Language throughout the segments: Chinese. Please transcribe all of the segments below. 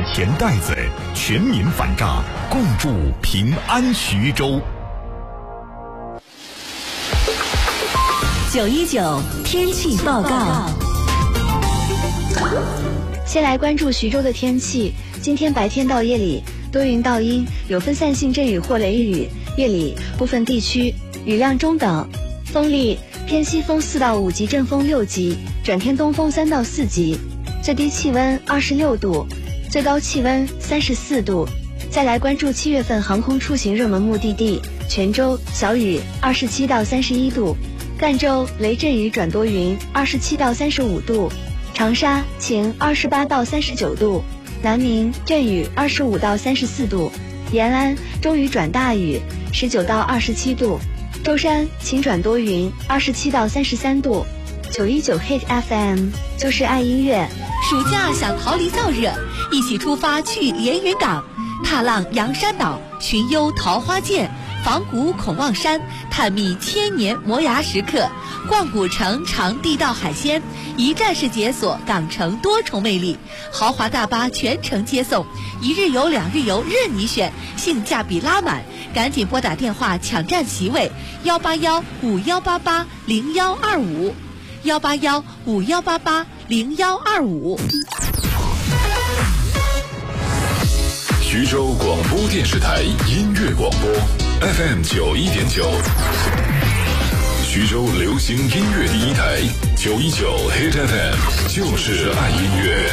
钱袋子，全民反诈，共筑平安徐州。 919天气报告。 先来关注徐州的天气。今天白天到夜里多云到阴，有分散性阵雨或雷雨，夜里部分地区雨量中等，风力偏西风4到5级，阵风6级，转偏东风3到4级，最低气温26度，最高气温34度。再来关注7月份航空出行热门目的地：泉州小雨27到31度，赣州雷阵雨转多云27到35度，长沙晴28到39度，南宁阵雨25到34度，延安中雨转大雨19到27度，舟山晴转多云27到33度。919 Hit FM 就是爱音乐。 暑假想逃离燥热，一起出发去连云港，踏浪洋山岛，寻幽桃花涧，访古孔望山，探秘千年磨牙时刻，逛古城尝地道海鲜，一站式解锁港城多重魅力。豪华大巴全程接送，1日游2日游任你选，性价比拉满，赶紧拨打电话抢占席位18151880125 18151880125。 徐州广播电视台音乐广播 FM 91.9，徐州流行音乐第一台919 Hit FM， 就是爱音乐。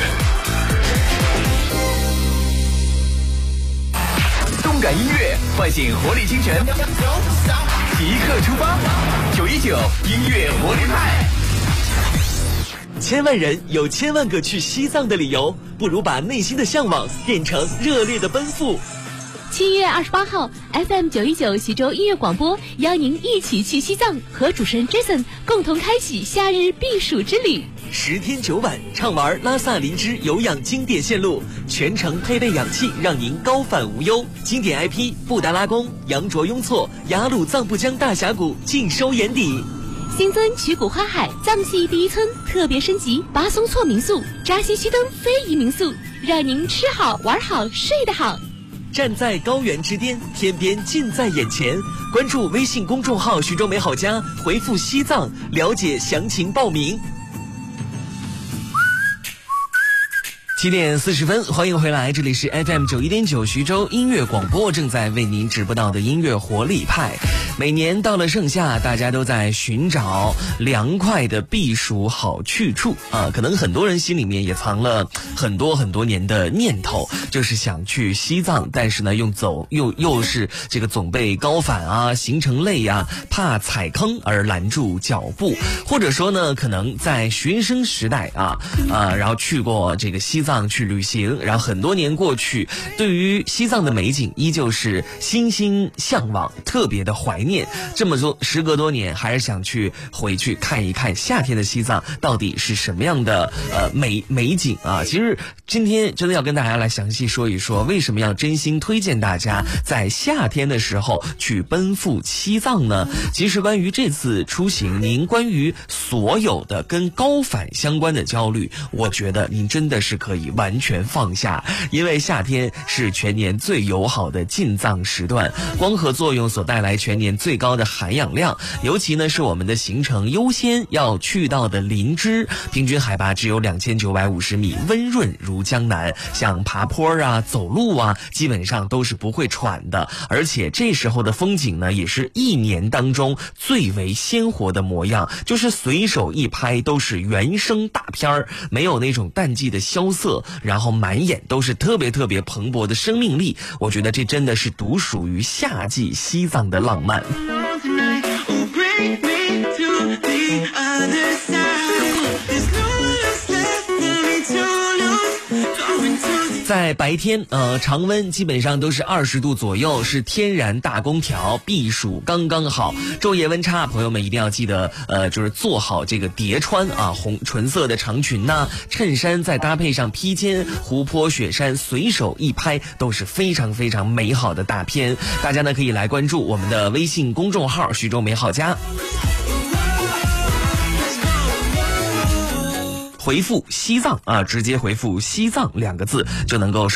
动感音乐唤醒活力精神，即刻出发！919音乐活力派。 千万人有千万个去西藏的理由，不如把内心的向往变成热烈的奔赴。 7月28号 FM 919徐州音乐广播邀您一起去西藏，和主持人 Jason 共同开启夏日避暑之旅。 10天9晚，畅玩拉萨林芝有氧经典线路，全程配备氧气，让您高反无忧。经典 IP 布达拉宫、羊卓雍措、雅鲁藏布江大峡谷尽收眼底。 新增曲谷花海藏系第一村特别升级巴松措民宿、扎西须登非遗民宿，让您吃好玩好睡得好。 站在高原之巅，天边近在眼前。关注微信公众号徐州美好家，回复西藏了解详情报名。7点40分，欢迎回来，这里是 FM 91.9徐州音乐广播，正在为您直播到的音乐活力派。每年到了盛夏，大家都在寻找凉快的避暑好去处啊，可能很多人心里面也藏了很多年的念头，就是想去西藏，但是呢又是这个总被高反啊、行程累啊、怕踩坑而拦住脚步，或者说呢，可能在学生时代然后去过这个西藏去旅行，然后很多年过去，对于西藏的美景依旧是心心向往，特别的怀念。这么说时隔多年，还是想回去看一看夏天的西藏到底是什么样的美景啊。其实今天真的要跟大家来详细说一说，为什么要真心推荐大家在夏天的时候去奔赴西藏呢？其实关于这次出行，您关于所有的跟高反相关的焦虑，我觉得您真的是可以完全放下，因为夏天是全年最友好的进藏时段，光合作用所带来全年最高的含氧量，尤其呢是我们的行程优先要去到的林芝，平均海拔只有2950米，温润如江南，像爬坡啊、走路啊，基本上都是不会喘的，而且这时候的风景呢，也是一年当中最为鲜活的模样，就是随手一拍都是原生大片儿，没有那种淡季的萧瑟，然后满眼都是特别蓬勃的生命力。我觉得这真的是独属于夏季西藏的浪漫。在白天常温基本上都是20度左右，是天然大空调，避暑刚刚好。昼夜温差，朋友们一定要记得就是做好这个叠穿啊，纯色的长裙呐、衬衫，再搭配上披肩，湖泊雪山随手一拍都是非常美好的大片。大家呢可以来关注我们的微信公众号徐州美好家，回复西藏啊，直接回复西藏2个字就能够